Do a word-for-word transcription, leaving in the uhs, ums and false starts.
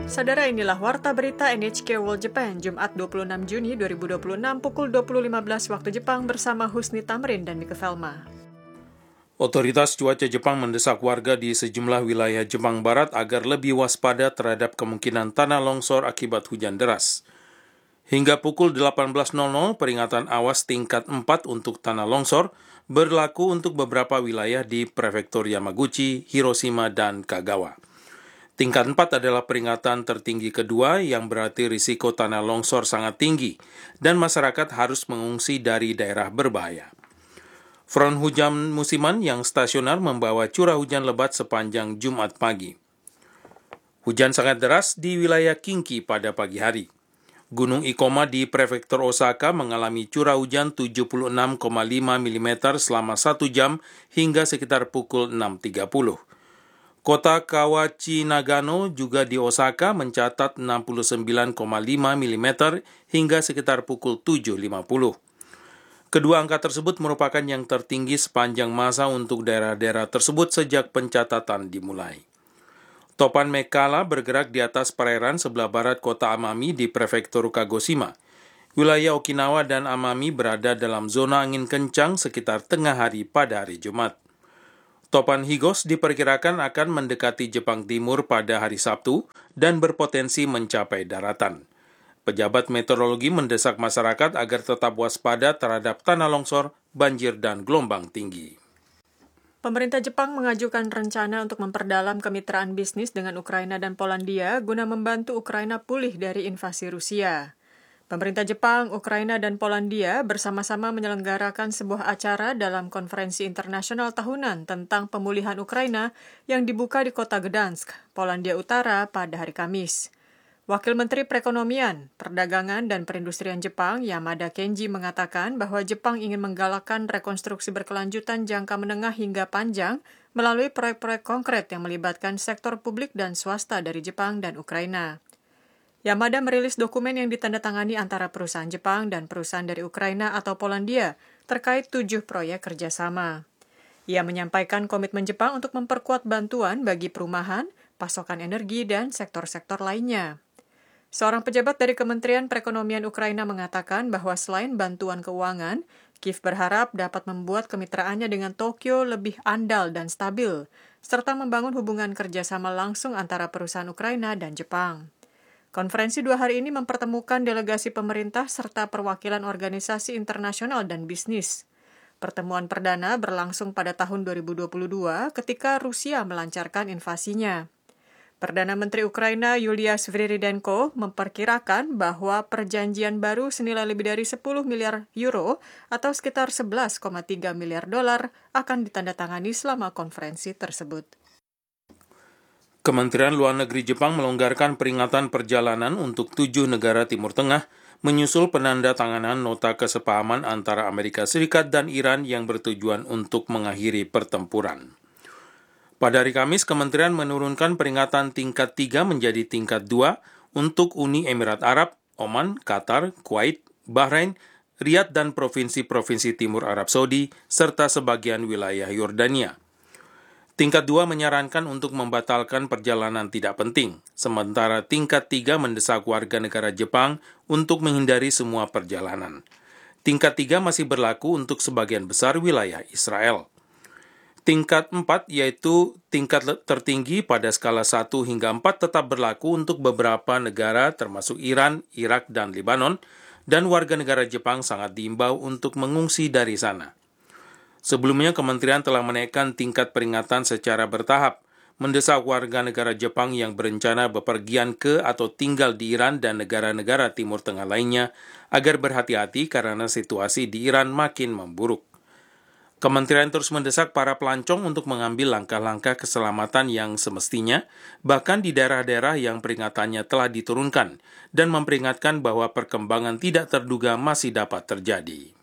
Saudara, inilah Warta Berita N H K World Japan, Jumat dua puluh enam Juni dua ribu dua puluh enam pukul dua puluh lima belas waktu Jepang bersama Husni Tamrin dan Mika Velma. Otoritas cuaca Jepang mendesak warga di sejumlah wilayah Jepang Barat agar lebih waspada terhadap kemungkinan tanah longsor akibat hujan deras. Hingga pukul delapan belas nol nol, peringatan awas tingkat empat untuk tanah longsor berlaku untuk beberapa wilayah di prefektur Yamaguchi, Hiroshima, dan Kagawa. Tingkat empat adalah peringatan tertinggi kedua yang berarti risiko tanah longsor sangat tinggi dan masyarakat harus mengungsi dari daerah berbahaya. Front hujan musiman yang stasioner membawa curah hujan lebat sepanjang Jumat pagi. Hujan sangat deras di wilayah Kinki pada pagi hari. Gunung Ikoma di prefektur Osaka mengalami curah hujan tujuh puluh enam koma lima milimeter selama satu jam hingga sekitar pukul enam tiga puluh. Kota Kawachi Nagano juga di Osaka mencatat enam puluh sembilan koma lima milimeter hingga sekitar pukul tujuh lima puluh. Kedua angka tersebut merupakan yang tertinggi sepanjang masa untuk daerah-daerah tersebut sejak pencatatan dimulai. Topan Mekala bergerak di atas perairan sebelah barat kota Amami di prefektur Kagoshima. Wilayah Okinawa dan Amami berada dalam zona angin kencang sekitar tengah hari pada hari Jumat. Topan Higos diperkirakan akan mendekati Jepang Timur pada hari Sabtu dan berpotensi mencapai daratan. Pejabat meteorologi mendesak masyarakat agar tetap waspada terhadap tanah longsor, banjir, dan gelombang tinggi. Pemerintah Jepang mengajukan rencana untuk memperdalam kemitraan bisnis dengan Ukraina dan Polandia guna membantu Ukraina pulih dari invasi Rusia. Pemerintah Jepang, Ukraina, dan Polandia bersama-sama menyelenggarakan sebuah acara dalam konferensi internasional tahunan tentang pemulihan Ukraina yang dibuka di kota Gdansk, Polandia Utara pada hari Kamis. Wakil Menteri Perekonomian, Perdagangan, dan Perindustrian Jepang, Yamada Kenji, mengatakan bahwa Jepang ingin menggalakkan rekonstruksi berkelanjutan jangka menengah hingga panjang melalui proyek-proyek konkret yang melibatkan sektor publik dan swasta dari Jepang dan Ukraina. Yamada merilis dokumen yang ditandatangani antara perusahaan Jepang dan perusahaan dari Ukraina atau Polandia terkait tujuh proyek kerjasama. Ia menyampaikan komitmen Jepang untuk memperkuat bantuan bagi perumahan, pasokan energi, dan sektor-sektor lainnya. Seorang pejabat dari Kementerian Perekonomian Ukraina mengatakan bahwa selain bantuan keuangan, Kiev berharap dapat membuat kemitraannya dengan Tokyo lebih andal dan stabil, serta membangun hubungan kerjasama langsung antara perusahaan Ukraina dan Jepang. Konferensi dua hari ini mempertemukan delegasi pemerintah serta perwakilan organisasi internasional dan bisnis. Pertemuan perdana berlangsung pada tahun dua ribu dua puluh dua ketika Rusia melancarkan invasinya. Perdana Menteri Ukraina Yulia Sviridenko memperkirakan bahwa perjanjian baru senilai lebih dari sepuluh miliar euro atau sekitar sebelas koma tiga miliar dolar akan ditandatangani selama konferensi tersebut. Kementerian Luar Negeri Jepang melonggarkan peringatan perjalanan untuk tujuh negara Timur Tengah menyusul penandatanganan nota kesepahaman antara Amerika Serikat dan Iran yang bertujuan untuk mengakhiri pertempuran. Pada hari Kamis, Kementerian menurunkan peringatan tingkat tiga menjadi tingkat dua untuk Uni Emirat Arab, Oman, Qatar, Kuwait, Bahrain, Riyadh, dan provinsi-provinsi Timur Arab Saudi, serta sebagian wilayah Yordania. Tingkat dua menyarankan untuk membatalkan perjalanan tidak penting, sementara tingkat tiga mendesak warga negara Jepang untuk menghindari semua perjalanan. Tingkat tiga masih berlaku untuk sebagian besar wilayah Israel. Tingkat empat, yaitu tingkat tertinggi pada skala satu hingga empat, tetap berlaku untuk beberapa negara termasuk Iran, Irak, dan Lebanon, dan warga negara Jepang sangat diimbau untuk mengungsi dari sana. Sebelumnya, kementerian telah menaikkan tingkat peringatan secara bertahap, mendesak warga negara Jepang yang berencana bepergian ke atau tinggal di Iran dan negara-negara Timur Tengah lainnya agar berhati-hati karena situasi di Iran makin memburuk. Kementerian terus mendesak para pelancong untuk mengambil langkah-langkah keselamatan yang semestinya, bahkan di daerah-daerah yang peringatannya telah diturunkan, dan memperingatkan bahwa perkembangan tidak terduga masih dapat terjadi.